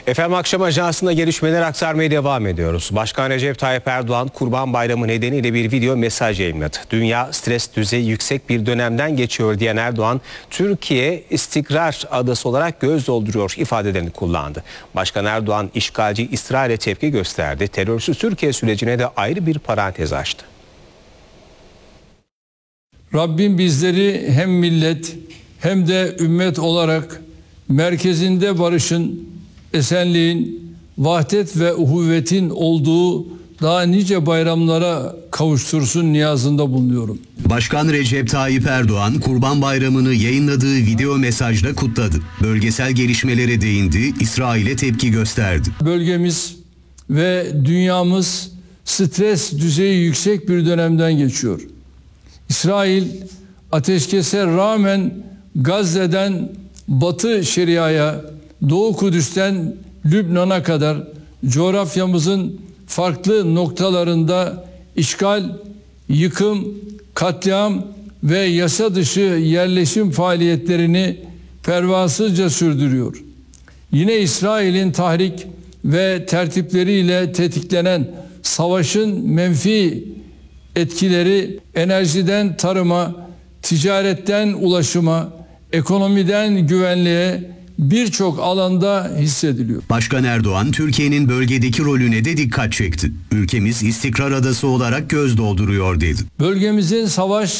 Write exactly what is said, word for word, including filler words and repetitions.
Efendim akşam ajansında gelişmeler aktarmaya devam ediyoruz. Başkan Recep Tayyip Erdoğan Kurban Bayramı nedeniyle bir video mesaj yayınladı. Dünya stres düzeyi yüksek bir dönemden geçiyor diyen Erdoğan, Türkiye istikrar adası olarak göz dolduruyor ifadelerini kullandı. Başkan Erdoğan işgalci İsrail'e tepki gösterdi. Terörsüz Türkiye sürecine de ayrı bir parantez açtı. Rabbim bizleri hem millet hem de ümmet olarak merkezinde barışın, esenliğin, vahdet ve uhuvvetin olduğu daha nice bayramlara kavuştursun niyazında bulunuyorum. Başkan Recep Tayyip Erdoğan Kurban Bayramı'nı yayınladığı video mesajla kutladı. Bölgesel gelişmelere değindi, İsrail'e tepki gösterdi. Bölgemiz ve dünyamız stres düzeyi yüksek bir dönemden geçiyor. İsrail ateşkese rağmen Gazze'den Batı Şeria'ya, Doğu Kudüs'ten Lübnan'a kadar coğrafyamızın farklı noktalarında işgal, yıkım, katliam ve yasa dışı yerleşim faaliyetlerini pervasızca sürdürüyor. Yine İsrail'in tahrik ve tertipleriyle tetiklenen savaşın menfi etkileri enerjiden tarıma, ticaretten ulaşıma, ekonomiden güvenliğe birçok alanda hissediliyor. Başkan Erdoğan Türkiye'nin bölgedeki rolüne de dikkat çekti. Ülkemiz istikrar adası olarak göz dolduruyor dedi. Bölgemizin savaş